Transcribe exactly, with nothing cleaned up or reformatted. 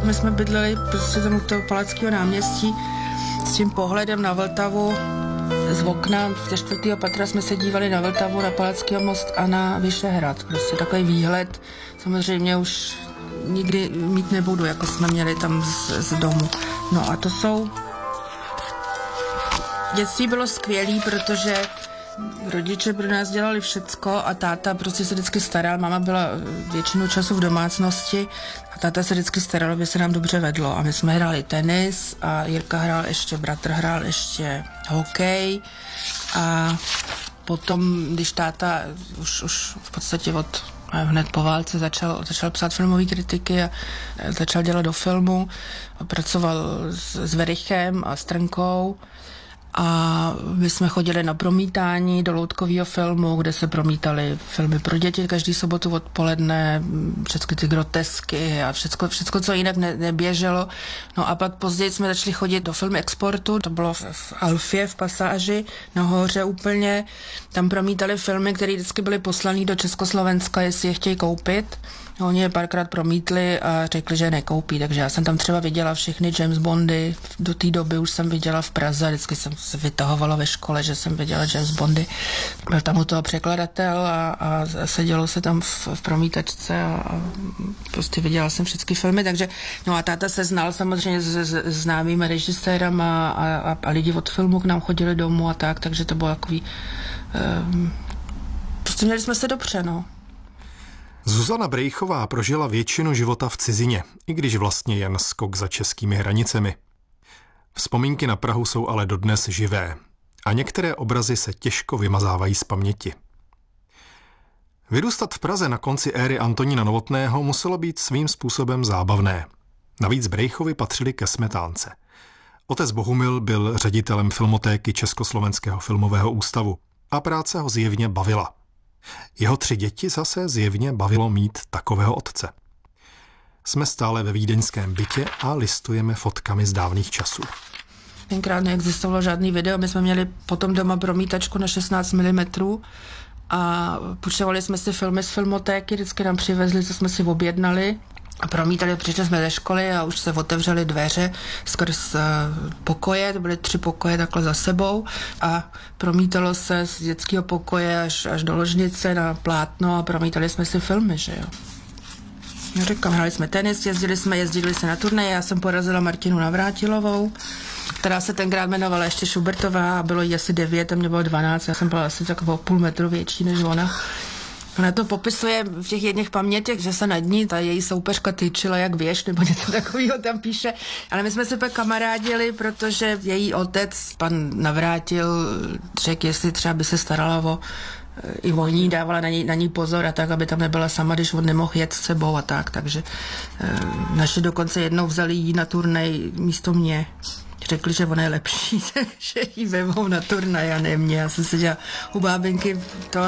My jsme bydleli prostě tam u toho Palackého náměstí s tím pohledem na Vltavu. Z okna ze čtvrtého patra jsme se dívali na Vltavu, na Palacký most a na Vyšehrad. Prostě takový výhled samozřejmě už nikdy mít nebudu, jako jsme měli tam z, z domu. No a to jsou... Dětství bylo skvělý, protože rodiče pro nás dělali všecko a táta prostě se vždycky staral. Máma byla většinu času v domácnosti a táta se vždycky staral, aby se nám dobře vedlo. A my jsme hráli tenis a Jirka hrál ještě, bratr hrál ještě hokej a potom, když táta už, už v podstatě od hned po válce začal, začal psát filmové kritiky a začal dělat do filmu, pracoval s, s Verichem a s Trnkou. A my jsme chodili na promítání do loutkového filmu, kde se promítaly filmy pro děti každý sobotu odpoledne, všechny ty grotesky a všecko, všecko co jinak ne, neběželo. No a pak později jsme začali chodit do Film Exportu, to bylo v, v Alfě, v pasáži, nahoře úplně. Tam promítali filmy, které vždycky byly poslané do Československa, jestli je chtějí koupit. No, oni je párkrát promítli a řekli, že je nekoupí, takže já jsem tam třeba viděla všechny James Bondy, do té doby už jsem viděla v Praze, vždycky jsem se vytahovala ve škole, že jsem viděla James Bondy. Byl tam u toho překladatel a, a sedělo se tam v, v promítačce a, a prostě viděla jsem všechny filmy, takže no a táta se znal samozřejmě s, s známými režisérama a, a, a lidi od filmu k nám chodili domů a tak, takže to bylo takový um, prostě měli jsme se dobře, no. Zuzana Brejchová prožila většinu života v cizině, i když vlastně jen skok za českými hranicemi. Vzpomínky na Prahu jsou ale dodnes živé a některé obrazy se těžko vymazávají z paměti. Vyrůstat v Praze na konci éry Antonína Novotného muselo být svým způsobem zábavné. Navíc Brejchovi patřili ke smetánce. Otec Bohumil byl ředitelem filmotéky Československého filmového ústavu a práce ho zjevně bavila. Jeho tři děti zase zjevně bavilo mít takového otce. Jsme stále ve vídeňském bytě a listujeme fotkami z dávných časů. Tenkrát neexistovalo žádný video, my jsme měli potom doma promítačku na šestnáct milimetrů a půjčovali jsme si filmy z filmotéky, vždycky nám přivezli, co jsme si objednali a promítali, přišli jsme ze školy a už se otevřely dveře skrz pokoje, to byly tři pokoje takhle za sebou a promítalo se z dětského pokoje až, až do ložnice na plátno a promítali jsme si filmy, že jo. Já říkám, hráli jsme tenis, jezdili jsme, jezdili se na turnaje, já jsem porazila Martinu Navrátilovou, která se tenkrát jmenovala ještě Šubertová a bylo jí asi devět a mě bylo dvanáct, já jsem byla asi takovou půl metru větší než ona. Ona to popisuje v těch jedných pamětech, že se nad ní ta její soupeřka tyčila jak věž, nebo něco takového tam píše. Ale my jsme se pak kamarádili, protože její otec, pan Navrátil, řekl, jestli třeba by se starala o i o ní, dávala na ní, na ní pozor a tak, aby tam nebyla sama, když on nemohl jet s sebou a tak. Takže e, naši dokonce jednou vzali jí na turnej místo mě. Řekli, že ona je lepší, takže jí vemou na turnaj a ne mě. Já jsem seděla u bábinky to